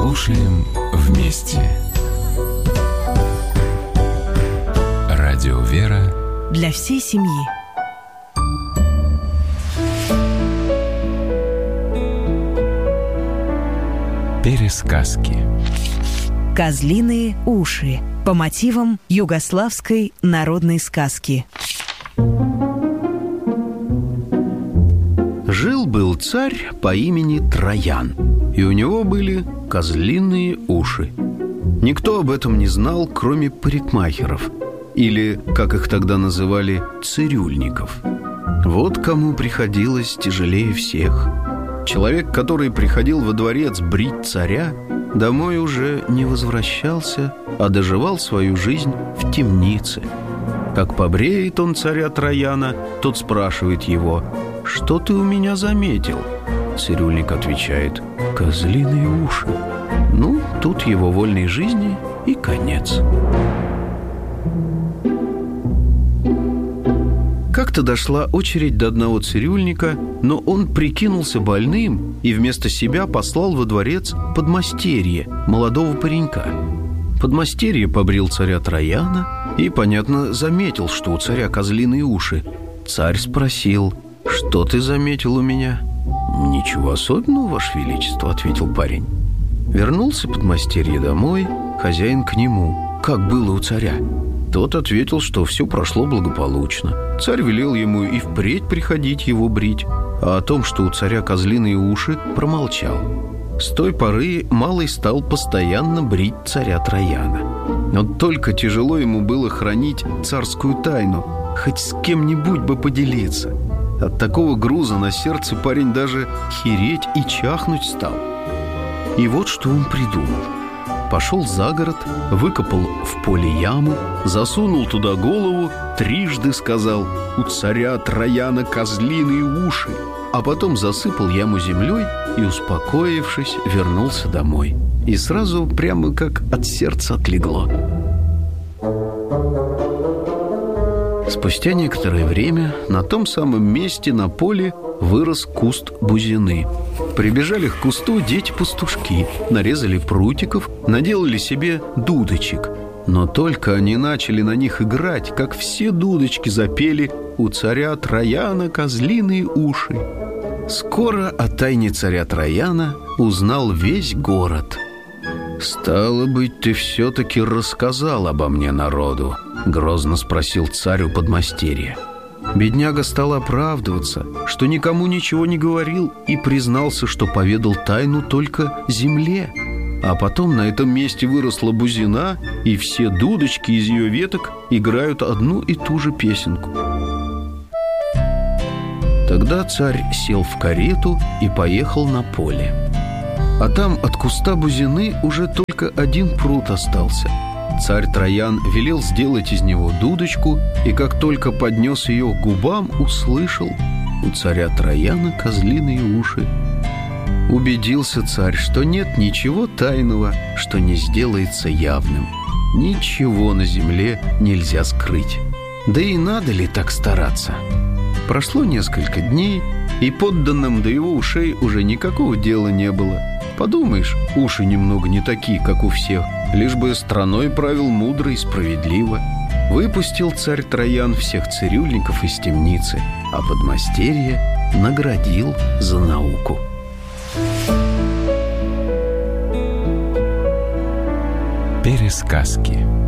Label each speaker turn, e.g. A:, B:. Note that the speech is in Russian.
A: Слушаем вместе. Радио «Вера»
B: для всей семьи.
A: Пересказки.
B: Козлиные уши по мотивам югославской народной сказки.
C: Жил-был царь по имени Троян, и у него были козлиные уши. Никто об этом не знал, кроме парикмахеров, или, как их тогда называли, цирюльников. Вот кому приходилось тяжелее всех. Человек, который приходил во дворец брить царя, домой уже не возвращался, а доживал свою жизнь в темнице. Как побреет он царя Трояна, тот спрашивает его: «Что ты у меня заметил?» Цирюльник отвечает: «Козлиные уши». Ну, тут его вольной жизни и конец. Как-то дошла очередь до одного цирюльника, но он прикинулся больным и вместо себя послал во дворец подмастерье, молодого паренька. Подмастерье побрил царя Трояна и, понятно, заметил, что у царя козлиные уши. Царь спросил: «Что ты заметил у меня?» «Ничего особенного, Ваше Величество», — ответил парень. Вернулся подмастерье домой, хозяин к нему: «Как было у царя?» Тот ответил, что все прошло благополучно. Царь велел ему и впредь приходить его брить, а о том, что у царя козлиные уши, промолчал. С той поры малый стал постоянно брить царя Трояна. Но только тяжело ему было хранить царскую тайну, хоть с кем-нибудь бы поделиться. От такого груза на сердце парень даже хереть и чахнуть стал. И вот что он придумал. Пошел за город, выкопал в поле яму, засунул туда голову, трижды сказал: «У царя Трояна козлиные уши», а потом засыпал яму землей и, успокоившись, вернулся домой. И сразу прямо как от сердца отлегло. Спустя некоторое время на том самом месте на поле вырос куст бузины. Прибежали к кусту дети-пастушки, нарезали прутиков, наделали себе дудочек. Но только они начали на них играть, как все дудочки запели: «У царя Трояна козлиные уши». Скоро о тайне царя Трояна узнал весь город. «Стало быть, ты все-таки рассказал обо мне народу?» — грозно спросил царь у подмастерья. Бедняга стал оправдываться, что никому ничего не говорил, и признался, что поведал тайну только земле. А потом на этом месте выросла бузина, и все дудочки из ее веток играют одну и ту же песенку. Тогда царь сел в карету и поехал на поле. А там от куста бузины уже только один прут остался. Царь Троян велел сделать из него дудочку, и как только поднес ее к губам, услышал: «У царя Трояна козлиные уши». Убедился царь, что нет ничего тайного, что не сделается явным. Ничего на земле нельзя скрыть. Да и надо ли так стараться? Прошло несколько дней, и подданным до его ушей уже никакого дела не было. Подумаешь, уши немного не такие, как у всех, лишь бы страной правил мудро и справедливо. Выпустил царь Троян всех цирюльников из темницы, а подмастерье наградил за науку.
A: Пересказки.